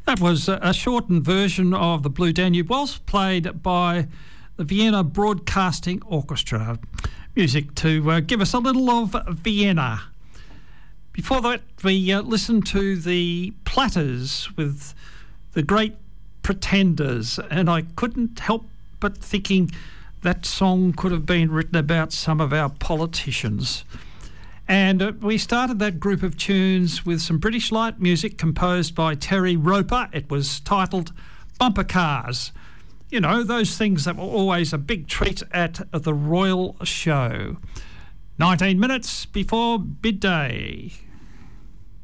That was a shortened version of the Blue Danube Waltz played by the Vienna Broadcasting Orchestra. Music to give us a little of Vienna. Before that, we listened to the Platters with The Great Pretenders, and I couldn't help but thinking that song could have been written about some of our politicians. And we started that group of tunes with some British light music composed by Terry Roper. It was titled Bumper Cars. You know, those things that were always a big treat at the Royal Show. 19 minutes before midday.